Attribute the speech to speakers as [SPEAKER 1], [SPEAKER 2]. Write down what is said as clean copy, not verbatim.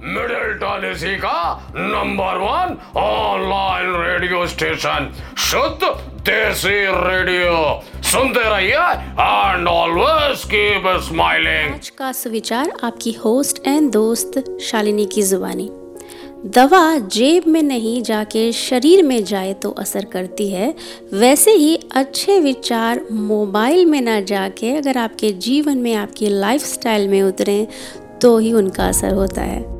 [SPEAKER 1] Middle Tennessee का number 1 online radio station शुद्ध देसी रेडियो। सुनते रहिए एंड ऑलवेज कीप स्माइलिंग।
[SPEAKER 2] आज का सुविचार आपकी होस्ट एंड दोस्त शालिनी की जुबानी। दवा जेब में नहीं जाके शरीर में जाए तो असर करती है, वैसे ही अच्छे विचार मोबाइल में ना जाके अगर आपके जीवन में, आपकी लाइफस्टाइल में उतरें तो ही उनका असर होता है।